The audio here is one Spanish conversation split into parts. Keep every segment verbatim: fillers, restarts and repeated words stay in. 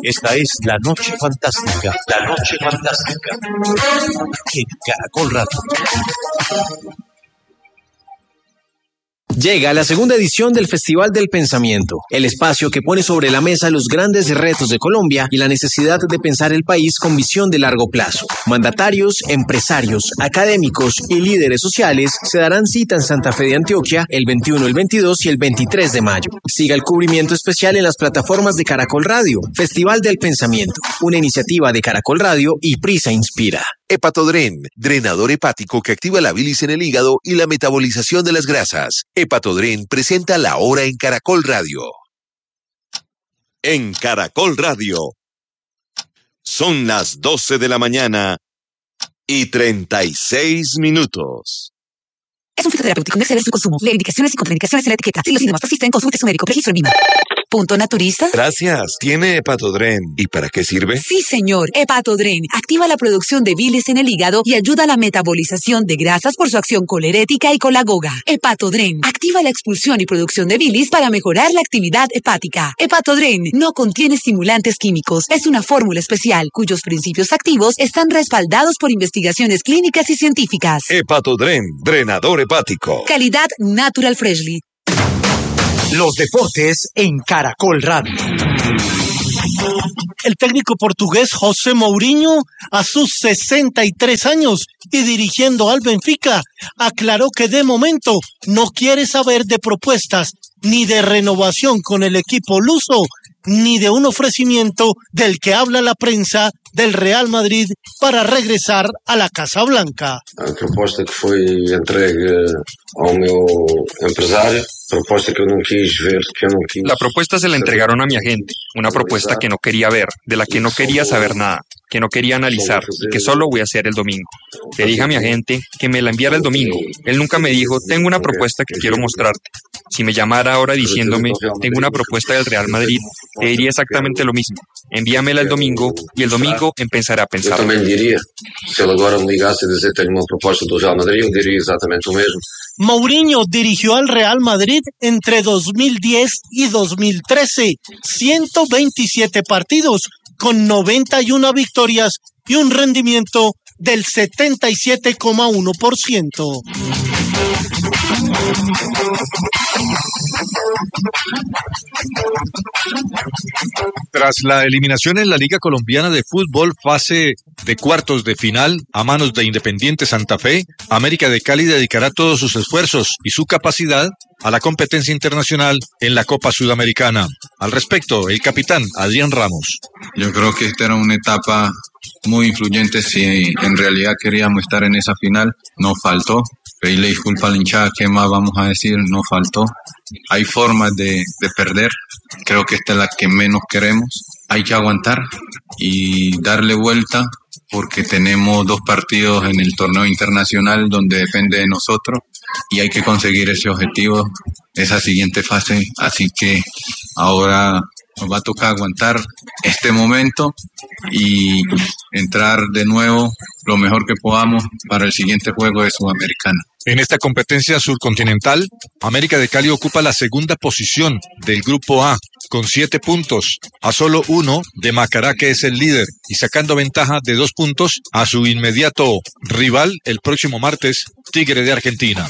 Esta es La Noche Fantástica. La Noche Fantástica. En Caracol Radio. Llega la segunda edición del Festival del Pensamiento, el espacio que pone sobre la mesa los grandes retos de Colombia y la necesidad de pensar el país con visión de largo plazo. Mandatarios, empresarios, académicos y líderes sociales se darán cita en Santa Fe de Antioquia el veintiuno, el veintidós y el veintitrés de mayo. Siga el cubrimiento especial en las plataformas de Caracol Radio. Festival del Pensamiento, una iniciativa de Caracol Radio y Prisa Inspira. Hepatodren, drenador hepático que activa la bilis en el hígado y la metabolización de las grasas. Hepatodren presenta La Hora en Caracol Radio. En Caracol Radio. Son las doce de la mañana y treinta y seis minutos. Es un fitoterapéutico, no excede su consumo. Lee indicaciones y contraindicaciones en la etiqueta. Si los síntomas persisten, consulte a su médico. Registro en VIMA. Punto Naturista. Gracias. Tiene Hepatodren. ¿Y para qué sirve? Sí, señor. Hepatodren activa la producción de bilis en el hígado y ayuda a la metabolización de grasas por su acción colerética y colagoga. Hepatodren activa la expulsión y producción de bilis para mejorar la actividad hepática. Hepatodren no contiene estimulantes químicos. Es una fórmula especial cuyos principios activos están respaldados por investigaciones clínicas y científicas. Hepatodren, drenador hepático. Calidad Natural Freshly. Los deportes en Caracol Radio. El técnico portugués José Mourinho, a sus sesenta y tres años y dirigiendo al Benfica, aclaró que de momento no quiere saber de propuestas ni de renovación con el equipo luso, ni de un ofrecimiento del que habla la prensa del Real Madrid para regresar a la Casa Blanca. A proposta que foi entregue ao meu empresário, proposta que eu não quis ver, que eu não quis. La propuesta se la entregaron a mi agente, una propuesta que no quería ver, de la que no quería saber nada, que no quería analizar y que solo voy a hacer el domingo. Le dije a mi agente que me la enviara el domingo. Él nunca me dijo, tengo una propuesta que quiero mostrarte. Si me llamara ahora diciéndome, tengo una propuesta del Real Madrid, le diría exactamente lo mismo. Envíamela el domingo y el domingo empezaré a pensar. Eu também diria, se ele agora me ligasse a dizer tenho uma proposta do Real Madrid, eu diria exatamente o mesmo. Mourinho dirigió al Real Madrid entre dos mil diez y dos mil trece, ciento veintisiete partidos con noventa y una victorias y un rendimiento del setenta y siete coma uno por ciento. Tras la eliminación en la Liga Colombiana de Fútbol, fase de cuartos de final a manos de Independiente Santa Fe, América de Cali dedicará todos sus esfuerzos y su capacidad a la competencia internacional en la Copa Sudamericana. Al respecto, el capitán Adrián Ramos. Yo creo que esta era una etapa muy influyente. Si en realidad queríamos estar en esa final, no faltó. Pedirle disculpas a la hinchada, ¿qué más vamos a decir? No faltó. Hay formas de, de perder. Creo que esta es la que menos queremos. Hay que aguantar y darle vuelta porque tenemos dos partidos en el torneo internacional donde depende de nosotros y hay que conseguir ese objetivo, esa siguiente fase. Así que ahora nos va a tocar aguantar este momento y entrar de nuevo lo mejor que podamos para el siguiente juego de Sudamericana. En esta competencia surcontinental, América de Cali ocupa la segunda posición del Grupo A, con siete puntos, a solo uno de Macará, que es el líder, y sacando ventaja de dos puntos a su inmediato rival el próximo martes, Tigre de Argentina.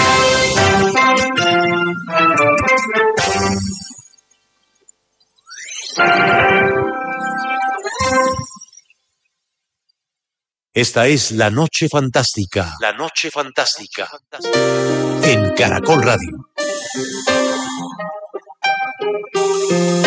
Esta es La Noche Fantástica. La Noche Fantástica. En Caracol Radio.